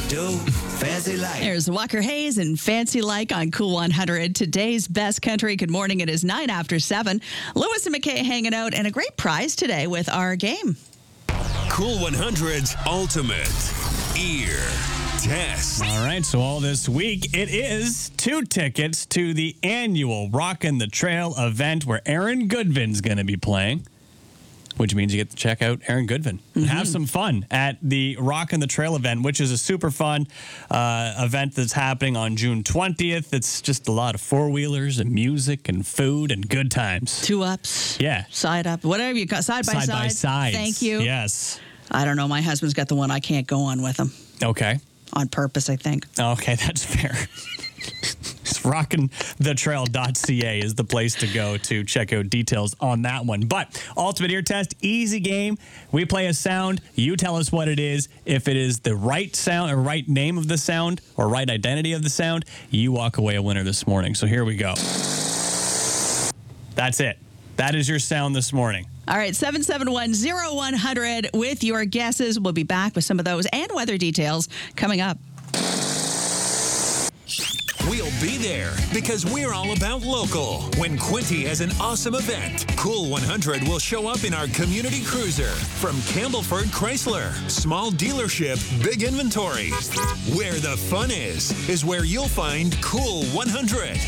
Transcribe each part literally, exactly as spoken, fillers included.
do fancy like. There's Walker Hayes and Fancy Like on Cool one hundred. Today's best country. Good morning. It is nine after seven. Lewis and McKay hanging out, and a great prize today with our game. Cool one hundred's ultimate ear test. All right, so all this week, it is two tickets to the annual Rockin' the Trail event where Aaron Goodvin's going to be playing, which means you get to check out Aaron Goodvin and Mm-hmm. have some fun at the Rockin' the Trail event, which is a super fun uh, event that's happening on June twentieth. It's just a lot of four-wheelers and music and food and good times. Two ups. Yeah. Side up. Whatever you got. Side by side. Side by side. Thank you. Yes. I don't know. My husband's got the one I can't go on with him. Okay. On purpose, I think. Okay, that's fair. rockin the trail dot c a is the place to go to check out details on that one. But ultimate ear test, easy game. We play a sound. You tell us what it is. If it is the right sound or right name of the sound or right identity of the sound, you walk away a winner this morning. So here we go. That's it. That is your sound this morning. All right, seven seven one, zero one hundred with your guesses. We'll be back with some of those and weather details coming up. We'll be there because we're all about local. When Quinty has an awesome event, Cool one hundred will show up in our community cruiser. From Campbellford Chrysler, small dealership, big inventory. Where the fun is, is where you'll find Cool one hundred.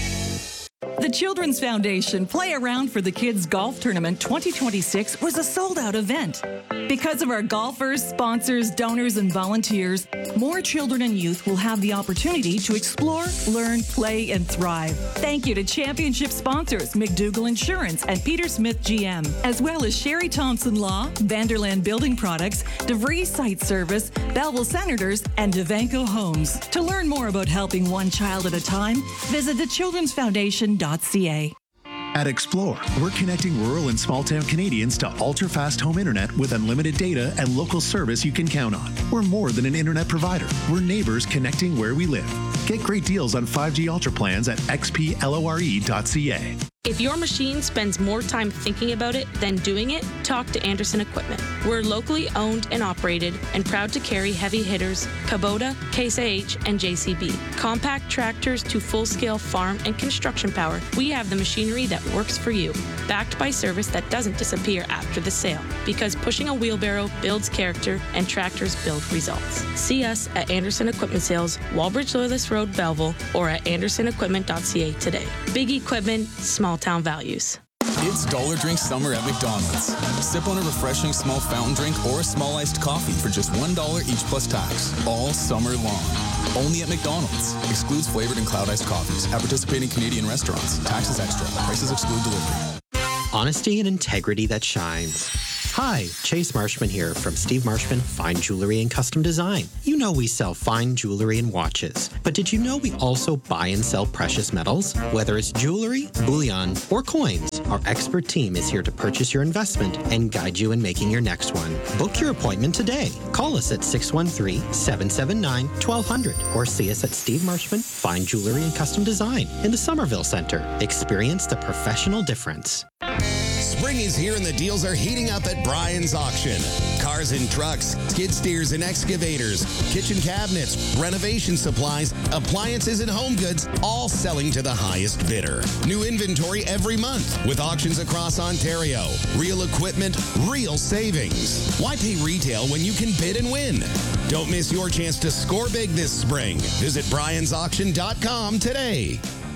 The Children's Foundation Play Around for the Kids Golf Tournament twenty twenty-six was a sold-out event. Because of our golfers, sponsors, donors, and volunteers, more children and youth will have the opportunity to explore, learn, play, and thrive. Thank you to championship sponsors McDougall Insurance and Peter Smith G M, as well as Sherry Thompson Law, Vanderland Building Products, DeVries Site Service, Belleville Senators, and Devanco Homes. To learn more about helping one child at a time, visit the children's foundation dot c a. At Explore, we're connecting rural and small-town Canadians to ultra-fast home internet with unlimited data and local service you can count on. We're more than an internet provider. We're neighbors connecting where we live. Get great deals on five G Ultra plans at x p lore dot c a. If your machine spends more time thinking about it than doing it, talk to Anderson Equipment. We're locally owned and operated and proud to carry heavy hitters, Kubota, Case I H, and J C B. Compact tractors to full-scale farm and construction power, we have the machinery that works for you. Backed by service that doesn't disappear after the sale, because pushing a wheelbarrow builds character and tractors build results. See us at Anderson Equipment Sales, Walbridge Loyalist Road, Belleville, or at anderson equipment dot c a today. Big equipment, small town values. It's Dollar Drink Summer at McDonald's. Sip on a refreshing small fountain drink or a small iced coffee for just one dollar each plus tax, all summer long. Only at McDonald's. Excludes flavored and cloud iced coffees at participating Canadian restaurants. Taxes extra. Prices exclude delivery. Honesty and integrity that shines. Hi, Chase Marshman here from Steve Marshman Fine Jewelry and Custom Design. You know we sell fine jewelry and watches, but did you know we also buy and sell precious metals? Whether it's jewelry, bullion, or coins, our expert team is here to purchase your investment and guide you in making your next one. Book your appointment today. Call us at six one three, seven seven nine, one two zero zero or see us at Steve Marshman Fine Jewelry and Custom Design in the Somerville Center. Experience the professional difference. Spring is here and the deals are heating up at Brian's Auction. Cars and trucks, skid steers and excavators, kitchen cabinets, renovation supplies, appliances and home goods, all selling to the highest bidder. New inventory every month with auctions across Ontario. Real equipment, real savings. Why pay retail when you can bid and win? Don't miss your chance to score big this spring. Visit Brian's Auction dot com today.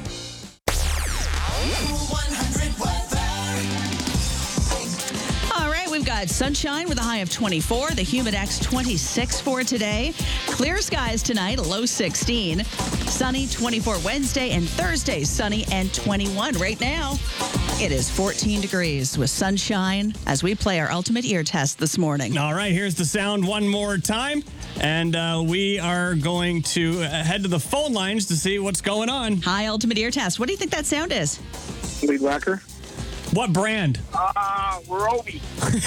We've got sunshine with a high of twenty-four, the Humidex twenty-six for today. Clear skies tonight, a low sixteen. Sunny twenty-four Wednesday and Thursday, sunny and twenty-one. Right now, it is fourteen degrees with sunshine as we play our ultimate ear test this morning. All right, here's the sound one more time. And uh, we are going to head to the phone lines to see what's going on. Hi, ultimate ear test. What do you think that sound is? Weed whacker. What brand? Uh, Ryobi.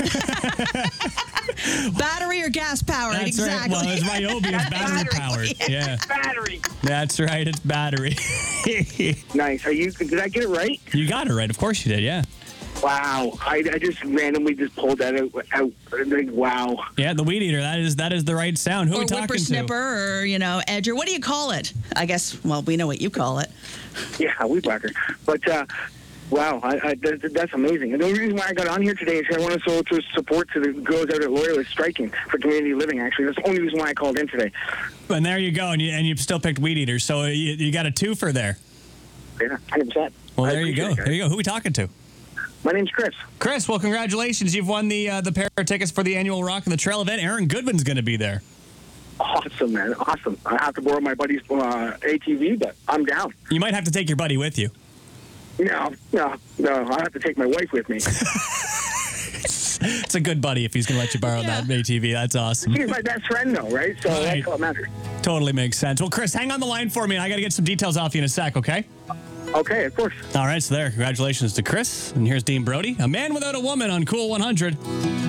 Battery or gas powered? That's exactly. Right. Well, it's Ryobi is battery powered. Yeah. Battery. That's right. It's battery. Nice. Are you? Did I get it right? You got it right. Of course you did. Yeah. Wow. I, I just randomly just pulled that out. out like, wow. Yeah, the weed eater. That is that is the right sound. Who or are we talking whippersnipper, to? or, you know, edger. What do you call it? I guess, well, we know what you call it. Yeah, weed whacker. But, uh, wow, I, I, that, that's amazing. And the only reason why I got on here today is I wanted to, to support to the girls out at Loyalist striking for community living, actually. That's the only reason why I called in today. And there you go. And you, and you still picked weed eater. So you, you got a twofer there. Yeah, one hundred percent. Well, there you go. There you go. Who are we talking to? My name's Chris. Chris, well, congratulations. You've won the uh, the pair of tickets for the annual Rock and the Trail event. Aaron Goodwin's going to be there. Awesome, man. Awesome. I have to borrow my buddy's uh, A T V, but I'm down. You might have to take your buddy with you. No, no, no. I have to take my wife with me. It's a good buddy if he's going to let you borrow Yeah. that A T V. That's awesome. She's my best friend, though, right? So Right. that's what matters. Totally makes sense. Well, Chris, hang on the line for me, and I got to get some details off you in a sec, okay? Okay, of course. All right, so there. Congratulations to Chris. And here's Dean Brody, a man without a woman on Cool one hundred.